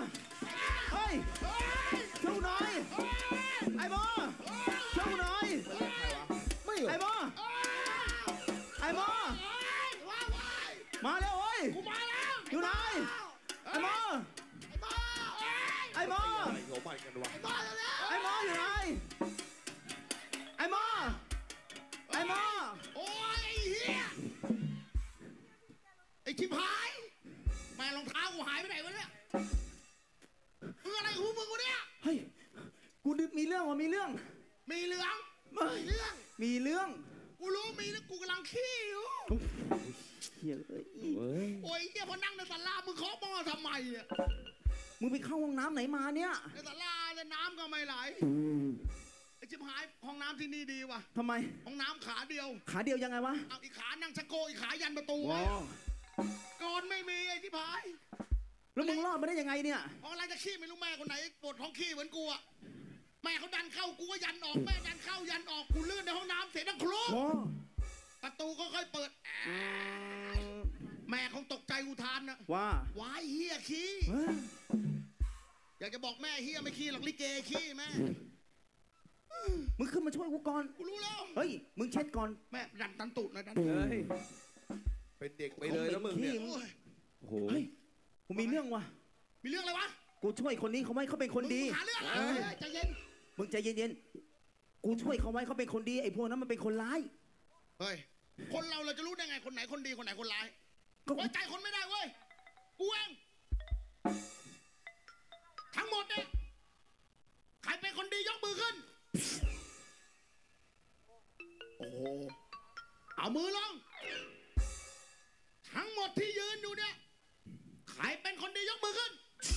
เฮ้ยช่วยกูหน่อยไอ้บอช่วยกูหน่อยไม่ไอ้บอไอ้บอมาแล้วเว้ยอยู่ไหนไอ้บอไอ้บอไอ้บออยู่ไหนไอ้บอไอ้บอโอ้ยไอ้เหี้ยไอ้ชิบหายแม่รองเท้ากูหายไปไหนวะเนี่ยมึงอะไรของมึงวะเนี่ยเฮ้ยกูมีเรื่องว่ะมีเรื่องมีเรื่องมีเรื่องกูรู้มีแล้วกูกำลังขี้อยู่เฮียเลยโอ้ยเหี้ยพอนั่งในศาลามึงเคาะหม้อทำไมอ่ะมึงไปเข้าห้องน้ำไหนมาเนี่ยในศาลาเนี่ยน้ำก็ไม่ไหลไอ้ชิบหายห้องน้ำที่นี่ดีว่ะทำไมห้องน้ำขาเดียวยังไงวะเอาอีกขานั่งชักโครกอีกขายันประตูไว้ก่อนไม่มีไอ้ชิบหายแล้วมึงรอดมาได้ยังไงเนี่ยห้องอะไรจะขี้ไม่รู้แม่คนไหนปวดท้องขี้เหมือนกูอ่ะแม่เขาดันเข้ากูก็ยันออกแม่ดันเข้ายันออกกูลื่นในห้องน้ำเสียดังโครกประตูก็ค่อยเปิดแม่คงตกใจอุทานนะว่าวายเฮียขี้อยากจะบอกแม่เฮียไม่ขี้หรอกลิเกขี้แม่มึงขึ้นมาช่วยกูก่อนกูรู้แล้วเฮ้ยมึงเช็ดก่อนแม่ดันตันตูดนะดันเป็นเด็กไปเลยแล้วมึงเนี่ยโอ้โหเฮ้ยกูมีเรื่องว่ะมีเรื่องอะไรวะกูช่วยคนนี้เขาไว้เขาเป็นคนดีหาเรื่องใจเย็นมึงใจเย็นๆกูช่วยเขาไว้เขาเป็นคนดีไอ้พวกนั้นมันเป็นคนร้ายเฮ้ยคนเราจะรู้ได้ไงคนไหนคนดีคนไหนคนร้ายไว้ใจคนไม่ได้เว้ยกูเองทั้งหมดเนี่ยใครเป็นคนดียกมือขึ้นโอ้เอามือลงทั้งหมดที่ยืนอยู่เนี่ยใครเป็นคนดียกมือขึ้น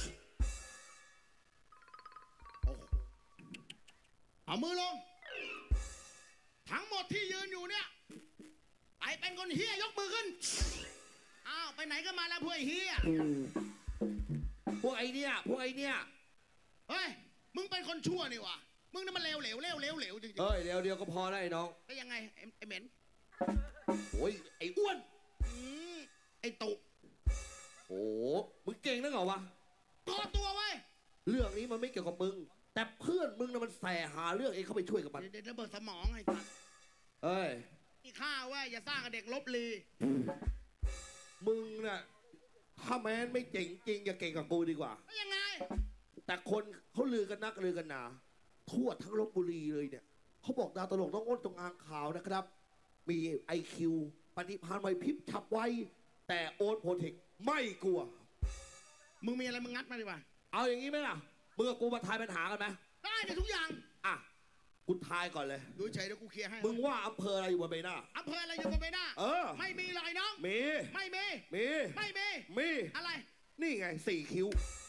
โอ้เอามือลงทั้งหมดที่ยืนอยู่เนี่ยใครเป็นคนเฮี้ยยกมือขึ้นอ้าวไปไหนกันมาแล้วพวกไอ้เฮี้ยพวกไอเนี่ยเฮ้ยมึงเป็นคนชั่วนี่วะมึงนั่นมันเลวจริงๆเฮ้ยเดียวก็พอได้น้องไปยังไงไอ้เหม็นโอ้ยไอ้อ้วนไอ้ตุโอ้มึงเก่งนักเหรอวะตัวไว้เรื่องนี้มันไม่เกี่ยวกับมึงแต่เพื่อนมึงน่ะมันแสหาเรื่องเองเข้าไปช่วยกับมันเดี๋ยวระเบิดสมองไอ้สัสเอ้ยนี่ข้าไว้อย่าสร้างกับเด็กลบลีมึงน่ะถ้าแม้นไม่เจ๋งจริงอย่าเก่งกับกูดีกว่ายังไงแต่คนเขาลือกันนักลือกันหนาทั่วทั้งลพบุรีเลยเนี่ยเขาบอกดาวตลกต้องอ้นตรงอ่างขาวนะครับมีIQปฏิภาณไหวพริบฉับไวแต่โอ๊ตโพเทคไม่กลัวมึงมีอะไรมึงงัดมาดีกว่าเอาอย่างนี้ไหมล่ะมึงกับกูมาทายปัญหากันไหมได้ในทุกอย่างอ่ะกูทายก่อนเลยดูเฉยเดี๋ยวกูเคลียร์ให้มึงว่าอำเภออะไรอยู่บนใบหน้าอำเภออะไรอยู่บนใบหน้าไม่มีเลยน้องมีไม่มีอะไรนี่ไง4 คิ้ว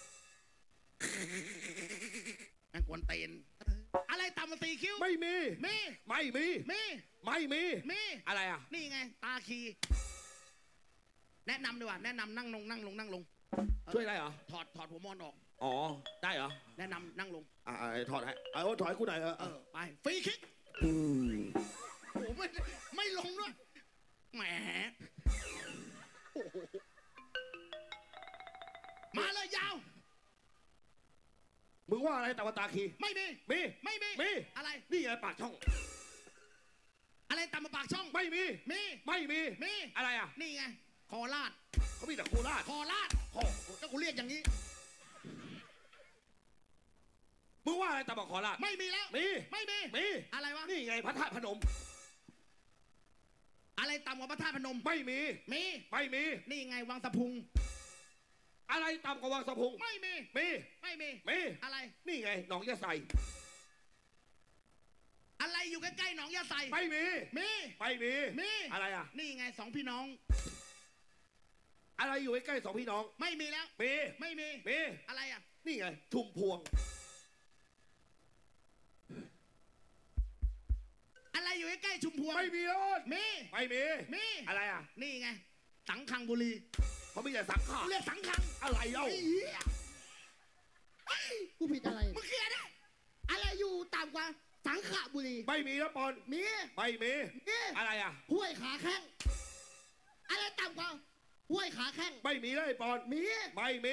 นั่งกวนเตนอะไรต่ำมา4 คิ้วไม่มีอะไรอ่ะนี่ไงตาคีแนะนำดีกว่าแนะนำนั่งลงช่วยอะไรเหรอถอดหัวมอนออกอ๋อได้เหรอแนะนำนั่งลงถอดให้ถอดให้กูหน่อยไปฟรีคิกโอ้ไม่ลงด้วยแหมมาเลยยาวมึงว่าอะไรตาคีไม่มีอะไรนี่ไงปากช่องอะไรตามมาปากช่องไม่มีอะไรอ่ะนี่ไงคอลาดเขามีแต่โคราชก็กูเรียกอย่างนี้มึงว่าอะไรตามมาคอราชไม่มีแล้วไม่มีอะไรวะนี่ไงพระธาตุพนมอะไรต่ำกว่าพระธาตุพนมไม่มีนี่ไงวังสะพุงอะไรต่ำกว่าวังสะพุงไม่มีอะไรนี่ไงหนองยะไซอะไรอยู่ใกล้ๆหนองยะไซไม่มีอะไรอ่ะนี่ไง2 พี่น้องอะไรอยู่ใกล้ๆ2 พี่น้องไม่มีแล้วไม่มีอะไรอ่ะนี่ไงชุมพวงอะไรอยู่ใกล้ๆชุมพวงไม่มีแล้วไม่มีอะไรอ่ะนี่ไงสังขังบุรีเขาไม่ใช่สังขังเรียกสังขังอะไรเล่ากูผิดอะไรมึงเคลียร์ได้อะไรอยู่ต่ำกว่าสังขบุรีไม่มีแล้วปอนมีไม่มีอะไรอ่ะห้วยขาแข้งอะไรต่ำกว่าห้วยขาแข้งไม่มีเลยปอนมีไม่มี